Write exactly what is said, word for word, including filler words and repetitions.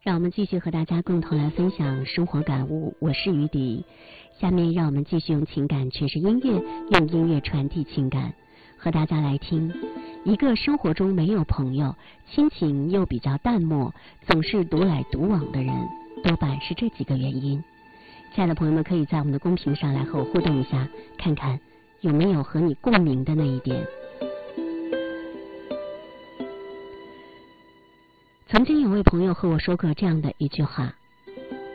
让我们继续和大家共同来分享生活感悟，我是于迪。下面让我们继续用情感诠释音乐，用音乐传递情感，和大家来听一个生活中没有朋友，亲情又比较淡漠，总是独来独往的人，多半是这几个原因。亲爱的朋友们，可以在我们的公屏上来和我互动一下，看看有没有和你共鸣的那一点。曾经有位朋友和我说过这样的一句话，